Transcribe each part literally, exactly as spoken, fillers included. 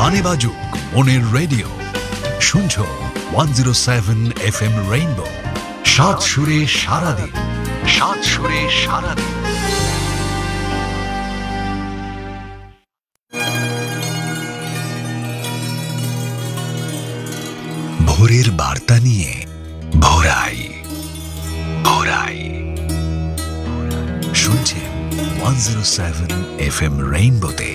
গানে বাজুক মনের রেডিও, শুনছো one zero seven F M rainbow, সাত সুরে সারাদিন, সাত সুরে সারাদিন। ভোরের বার্তা নিয়ে ভোরাই ভোরাই শুনছেন one zero seven F M রেইনবোতে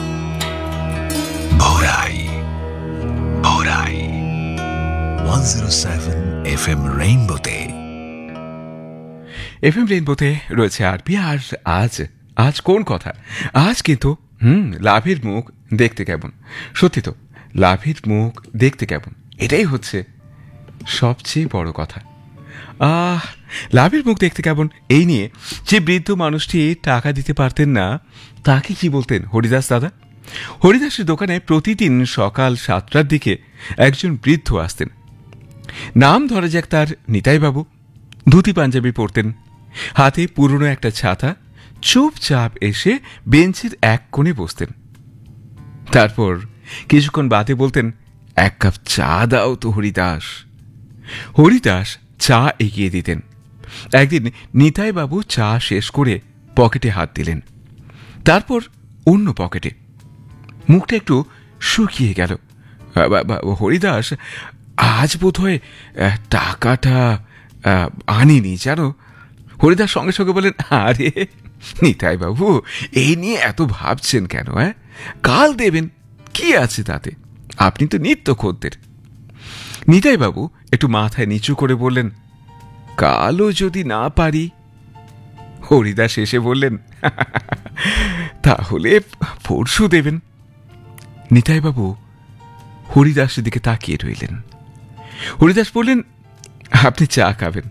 ভোরাই ভোরাই one zero seven F M রেইনবোতে F M রেইনবোতে রয়েছে আরপি। আর আজ আজ কোন কথা, আজ কিন্তু হুম লাভের মুখ দেখতে কেমন। সত্যি তো, লাভের মুখ দেখতে কেমন, এটাই হচ্ছে সবচেয়ে বড় কথা। আহ লাভের মুখ দেখতে কেমন এই নিয়ে যে বৃদ্ধ মানুষটি টাকা দিতে পারতেন না, তাকে কি বলতেন হরিদাস দাদা। হরিদাসের দোকানে প্রতিদিন সকাল সাতটার দিকে একজন বৃদ্ধ আসতেন। নাম ধরা যাক তার নিতাইবাবু। ধুতি পাঞ্জাবি পরতেন, হাতে পুরনো একটা ছাতা, চুপচাপ এসে বেঞ্চের এক কোণে বসতেন। তারপর কিছুক্ষণ বাদে বলতেন, এক কাপ চা দাও তো হরিদাস। হরিদাস চা এগিয়ে দিতেন। একদিন নিতাইবাবু চা শেষ করে পকেটে হাত দিলেন, তারপর অন্য পকেটে। মুখটা একটু শুকিয়ে গেল। হরিদাস, আজ বোধহয় টাকাটা আনিনি জানো। হরিদাস সঙ্গে সঙ্গে বলেন, আরে নিতাইবাবু, এই নিয়ে এত ভাবছেন কেন? হ্যাঁ, কাল দেবেন, কি আছে তাতে, আপনি তো নিত্য খদ্দের। নিতাইবাবু একটু মাথায় নিচু করে বললেন, কালও যদি না পারি। হরিদাস এসে বললেন, তাহলে পরশু দেবেন। নিতাইবাবু হরিদাসের দিকে তাকিয়ে রইলেন। হরিদাস বললেন, আপনি চা খাবেন,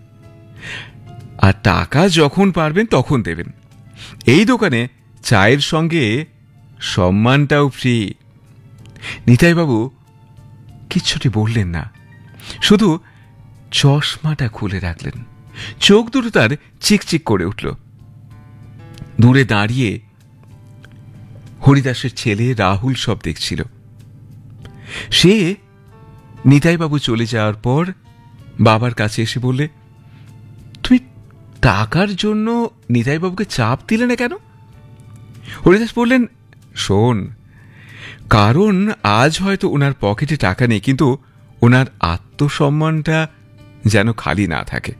আর টাকা যখন পারবেন তখন দেবেন। এই দোকানে চায়ের সঙ্গে সম্মানটাও ফ্রি। নিতাইবাবু কিচ্ছুটি বললেন না, শুধু চশমাটা খুলে রাখলেন। চোখ দুটো তার চিকচিক করে উঠল। দূরে দাঁড়িয়ে হরিদাসের ছেলে রাহুল সব দেখছিল। সে নিতাইবাবু চলে যাওয়ার পর বাবার কাছে এসে বললে, তুমি টাকার জন্য নিতাইবাবুকে চাপ দিলে না কেন? হরিদাস বললেন, শোন, কারণ আজ হয়তো ওনার পকেটে টাকা নেই, কিন্তু ওনার আত্মসম্মানটা যেন খালি না থাকে।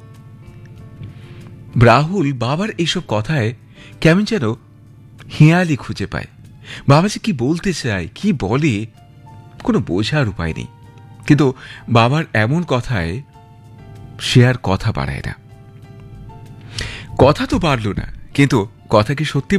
রাহুল বাবার এইসব কথায় কেমন যেন হিয়ালি খুঁজে পায়। বাবা যে কি বলতে চায়, কি বলে, কোনো বোঝার উপায় নেই। কিন্তু বাবার এমন কথায় সে আর কথা বাড়ায় না। কথা তো বাড়ল না, কিন্তু কথা কি সত্যি